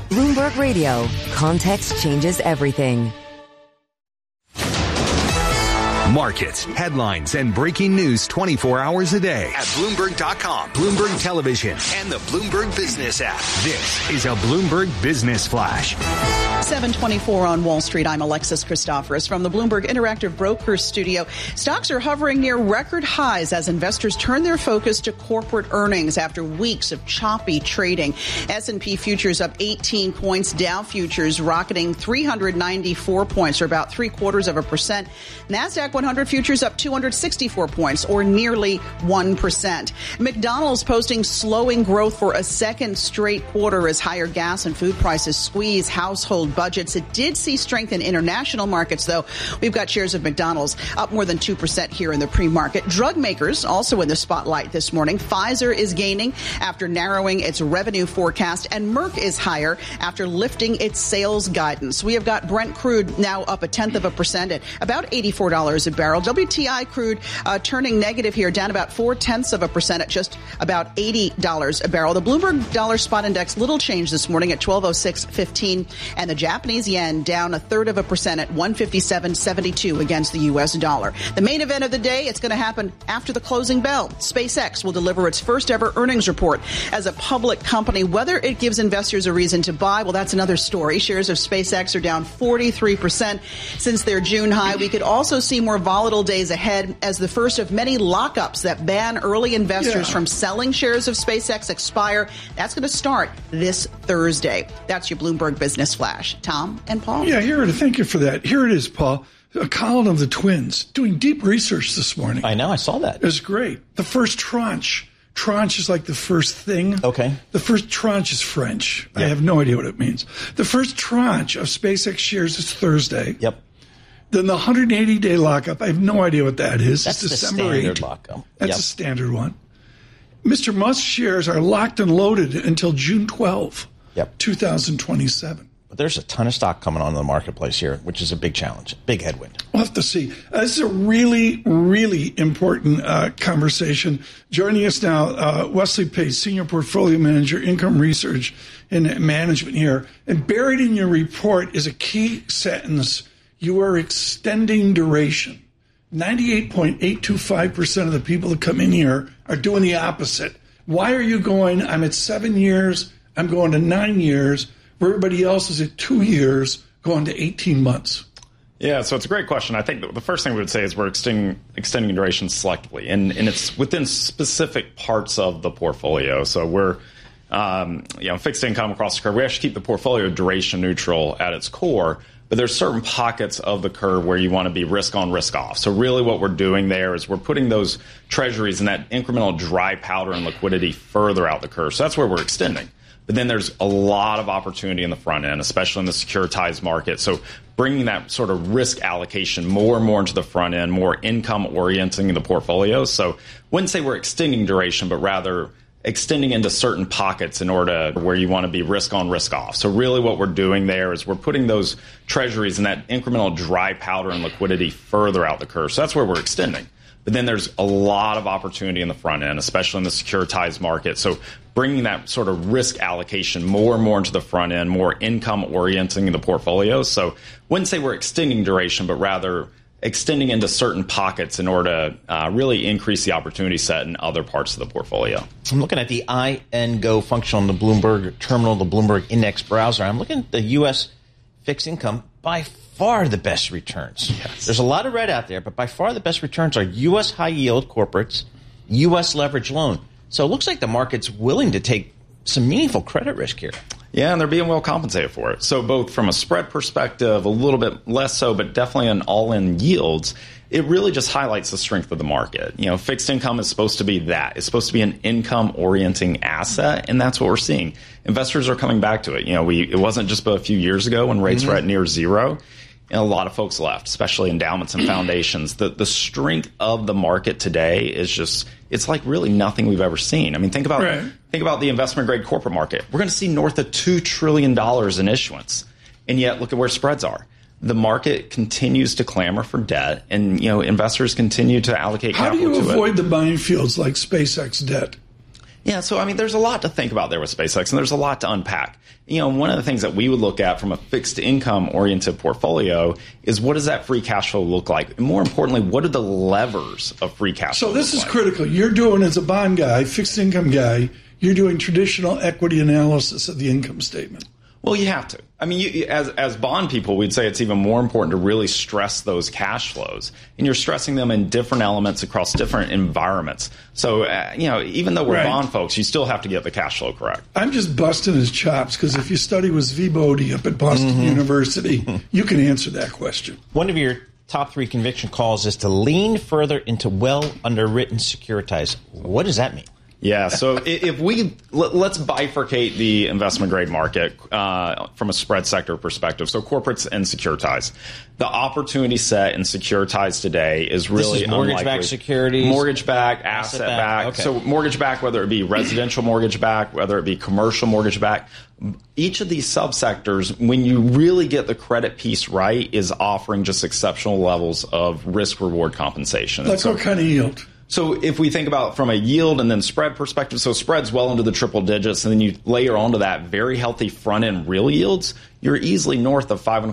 Bloomberg Radio. Context changes everything. Markets, headlines, and breaking news 24 hours a day at Bloomberg.com, Bloomberg Television, and the Bloomberg Business app. This is a Bloomberg Business Flash. 7:24 on Wall Street. I'm Alexis Christoforous from the Bloomberg Interactive Brokers studio. Stocks are hovering near record highs as investors turn their focus to corporate earnings after weeks of choppy trading. S&P futures up 18 points. Dow futures rocketing 394 points, or about 0.75%. NASDAQ 100 futures up 264 points, or nearly 1%. McDonald's posting slowing growth for a second straight quarter as higher gas and food prices squeeze household budgets. It did see strength in international markets, though. We've got shares of McDonald's up more than 2% here in the pre-market. Drug makers also in the spotlight this morning. Pfizer is gaining after narrowing its revenue forecast, and Merck is higher after lifting its sales guidance. We have got Brent crude now up 0.1% at about $84 a barrel. WTI crude turning negative here, down about 0.4% at just about $80 a barrel. The Bloomberg Dollar Spot Index, little change this morning at 1206.15, and the Japanese yen down 0.3% at 157.72 against the U.S. dollar. The main event of the day, it's going to happen after the closing bell. SpaceX will deliver its first ever earnings report as a public company. Whether it gives investors a reason to buy, well, that's another story. Shares of SpaceX are down 43% since their June high. We could also see more volatile days ahead as the first of many lockups that ban early investors from selling shares of SpaceX expire. That's going to start this Thursday. That's your Bloomberg Business Flash. Tom and Paul. Yeah, thank you for that. Here it is, Paul. Colin of the Twins doing deep research this morning. I know, I saw that. It was great. The first tranche. Tranche is like the first thing. Okay. The first tranche is French. Yep. I have no idea what it means. The first tranche of SpaceX shares is Thursday. Yep. Then the 180-day lockup, I have no idea what that is. That's it's December the standard 8th. lockup. That's a standard one. Mr. Musk's shares are locked and loaded until June 12, 2027. But there's a ton of stock coming onto the marketplace here, which is a big challenge, big headwind. We'll have to see. This is a really, really important conversation. Joining us now, Wesley Pace, Senior Portfolio Manager, Income Research and Management here. And buried in your report is a key sentence. You are extending duration. 98.825% of the people that come in here are doing the opposite. Why are you going, I'm at 7 years, I'm going to 9 years, where everybody else is at 2 years, going to 18 months? Yeah, so it's a great question. I think the first thing we would say is we're extending duration selectively, and it's within specific parts of the portfolio. So we're fixed income across the curve. We actually keep the portfolio duration neutral at its core. But there's certain pockets of the curve where you want to be risk on, risk off. So really what we're doing there is we're putting those treasuries and that incremental dry powder and liquidity further out the curve. So that's where we're extending. But then there's a lot of opportunity in the front end, especially in the securitized market. So bringing that sort of risk allocation more and more into the front end, more income orienting the portfolio. So wouldn't say we're extending duration, but rather extending into certain pockets in order where you want to be risk on, risk off. So really what we're doing there is we're putting those treasuries and that incremental dry powder and liquidity further out the curve. So that's where we're extending. But then there's a lot of opportunity in the front end, especially in the securitized market. So bringing that sort of risk allocation more and more into the front end, more income orienting the portfolio. So wouldn't say we're extending duration, but rather extending into certain pockets in order to really increase the opportunity set in other parts of the portfolio. I'm looking at the INGO function on the Bloomberg terminal, the Bloomberg Index browser. I'm looking at the U.S. fixed income. By far the best returns. Yes. There's a lot of red out there, but by far the best returns are U.S. high-yield corporates, U.S. leverage loan. So it looks like the market's willing to take some meaningful credit risk here. Yeah, and they're being well compensated for it. So both from a spread perspective, a little bit less so, but definitely an all-in yields, it really just highlights the strength of the market. You know, fixed income is supposed to be that. It's supposed to be an income-orienting asset, and that's what we're seeing. Investors are coming back to it. You know, it wasn't just a few years ago when rates were at near zero, and a lot of folks left, especially endowments and foundations. The strength of the market today is just, it's like really nothing we've ever seen. I mean, think about the investment-grade corporate market. We're going to see north of $2 trillion in issuance, and yet look at where spreads are. The market continues to clamor for debt, and investors continue to allocate capital to it. How do you avoid the minefields like SpaceX debt? Yeah, so I mean, there's a lot to think about there with SpaceX, and there's a lot to unpack. One of the things that we would look at from a fixed income oriented portfolio is what does that free cash flow look like? And more importantly, what are the levers of free cash flow? So this is critical. You're doing, as a bond guy, fixed income guy, you're doing traditional equity analysis of the income statement. Well, you have to. I mean, as bond people, we'd say it's even more important to really stress those cash flows. And you're stressing them in different elements across different environments. So, even though we're bond folks, you still have to get the cash flow correct. I'm just busting his chops because if you study with Zvi Bodie up at Boston University, you can answer that question. One of your top 3 conviction calls is to lean further into well underwritten securitized. What does that mean? Yeah, so if let's bifurcate the investment grade market from a spread sector perspective. So corporates and securitized. The opportunity set in securitized today is really this is mortgage-backed securities, mortgage-backed, asset-backed. Okay. So mortgage-backed, whether it be residential mortgage-backed, whether it be commercial mortgage-backed. Each of these subsectors, when you really get the credit piece right, is offering just exceptional levels of risk-reward compensation. Like what kind of yield? So if we think about from a yield and then spread perspective, so spread's well into the triple digits, and then you layer onto that very healthy front-end real yields, you're easily north of 5.25%,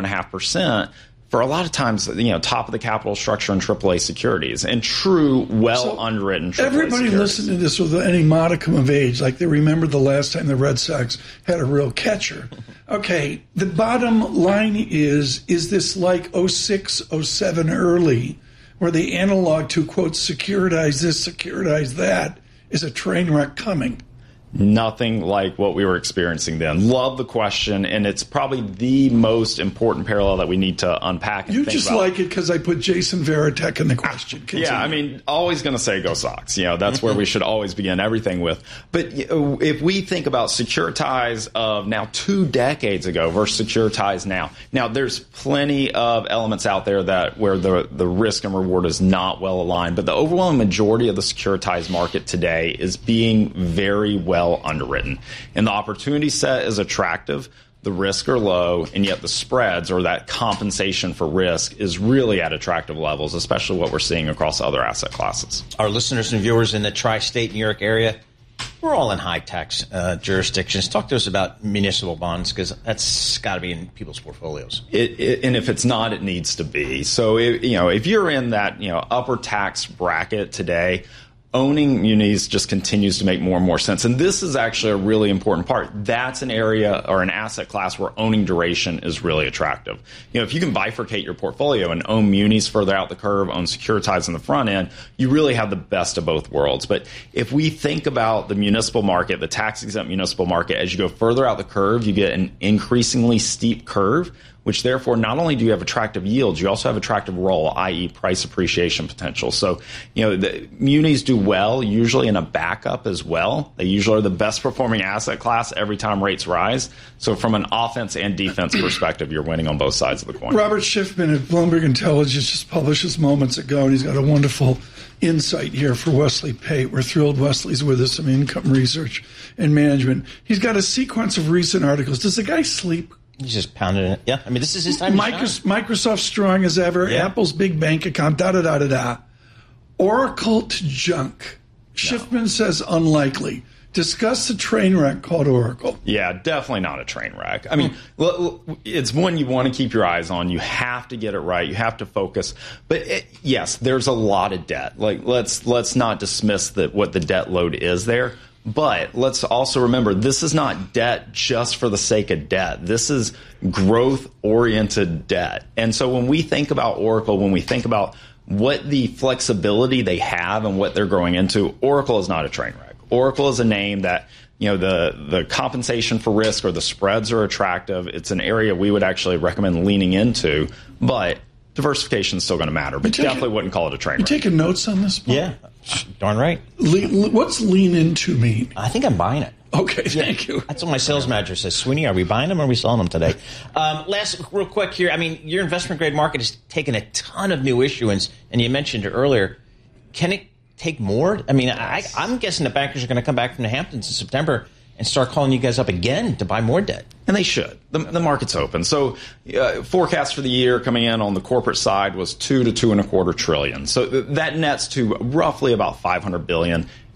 5.5% for a lot of times, top of the capital structure in AAA securities and true, underwritten AAA everybody securities. Listen to this with any modicum of age, like they remember the last time the Red Sox had a real catcher. Okay, the bottom line is this like 06, 07 early, where the analog to, quote, securitize this, securitize that, is a train wreck coming? Nothing like what we were experiencing then. Love the question, and it's probably the most important parallel that we need to unpack and you think just about. like it because I put Jason Varitek in the question. Continue. Yeah, I mean, always going to say go Sox. That's where we should always begin everything with. But if we think about securitize of now 2 decades ago versus securitize now there's plenty of elements out there where the risk and reward is not well aligned. But the overwhelming majority of the securitized market today is being very well underwritten. And the opportunity set is attractive. The risks are low, and yet the spreads or that compensation for risk is really at attractive levels, especially what we're seeing across other asset classes. Our listeners and viewers in the tri-state New York area, we're all in high tax jurisdictions. Talk to us about municipal bonds, because that's got to be in people's portfolios. And if it's not, it needs to be. So if you're in that upper tax bracket today, owning munis just continues to make more and more sense. And this is actually a really important part. That's an area or an asset class where owning duration is really attractive. If you can bifurcate your portfolio and own munis further out the curve, own securitized in the front end, you really have the best of both worlds. But if we think about the municipal market, the tax-exempt municipal market, as you go further out the curve, you get an increasingly steep curve, which therefore not only do you have attractive yields, you also have attractive roll, i.e. price appreciation potential. So, the munis do well, usually in a backup as well. They usually are the best performing asset class every time rates rise. So from an offense and defense perspective, you're winning on both sides of the coin. Robert Schiffman at Bloomberg Intelligence just published this moments ago, and he's got a wonderful insight here for Wesley Pate. We're thrilled Wesley's with us, some income research and management. He's got a sequence of recent articles. Does the guy sleep? He's just pounding it. Yeah, I mean, this is his time to shine. Microsoft strong as ever. Yeah. Apple's big bank account, da-da-da-da-da. Oracle to junk. Schiffman says unlikely. Discuss the train wreck called Oracle. Yeah, definitely not a train wreck. I mean, it's one you want to keep your eyes on. You have to get it right. You have to focus. But yes, there's a lot of debt. Like, let's not dismiss what the debt load is there. But let's also remember, this is not debt just for the sake of debt. This is growth-oriented debt. And so when we think about Oracle, when we think about what the flexibility they have and what they're growing into, Oracle is not a train wreck. Oracle is a name that, the compensation for risk or the spreads are attractive. It's an area we would actually recommend leaning into. But diversification is still going to matter, but definitely wouldn't call it a train wreck. You taking notes on this, Paul? Yeah, darn right. What's lean into mean? I think I'm buying it. Okay, thank you. That's what my sales manager says. Sweeney, are we buying them or are we selling them today? Last, real quick here. I mean, your investment grade market has taken a ton of new issuance, and you mentioned it earlier. Can it take more? I mean, I'm guessing the bankers are going to come back from the Hamptons in September and start calling you guys up again to buy more debt. And they should. The market's open. So forecast for the year coming in on the corporate side was $2 to $2.25 trillion. So that nets to roughly about $500 billion.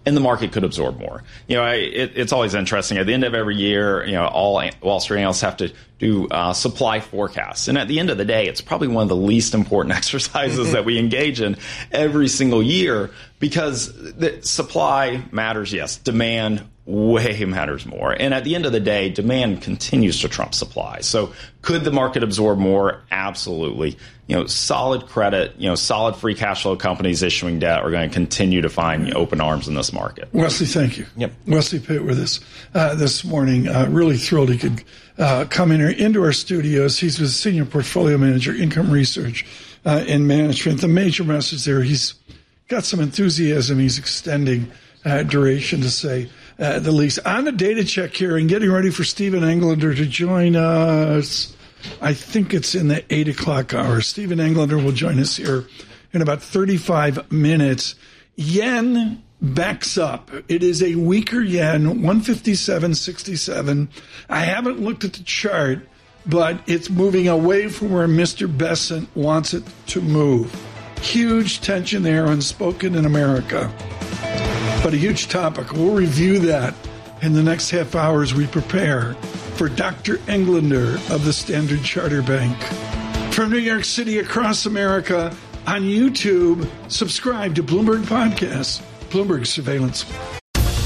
and the market could absorb more. It's always interesting. At the end of every year, all Wall Street analysts have to do supply forecasts. And at the end of the day, it's probably one of the least important exercises that we engage in every single year, because the supply matters, yes. Demand way matters more. And at the end of the day, demand continues to trump supply. So could the market absorb more? Absolutely. Solid credit, solid free cash flow companies issuing debt are going to continue to find open arms in this market. Wesley, thank you. Yep. Wesley Pitt with us this morning. Really thrilled he could come into our studios. He's the Senior Portfolio Manager, Income Research and Management. The major message there, he's got some enthusiasm. He's extending duration, to say the least. On the data check here and getting ready for Stephen Englander to join us. I think it's in the 8 o'clock hour. Stephen Englander will join us here in about 35 minutes. Yen backs up. It is a weaker yen, 157.67. I haven't looked at the chart, but it's moving away from where Mr. Bessent wants it to move. Huge tension there, unspoken in America. But a huge topic. We'll review that in the next half hour as we prepare for Dr. Englander of the Standard Chartered Bank. From New York City across America, on YouTube, subscribe to Bloomberg Podcasts, Bloomberg Surveillance.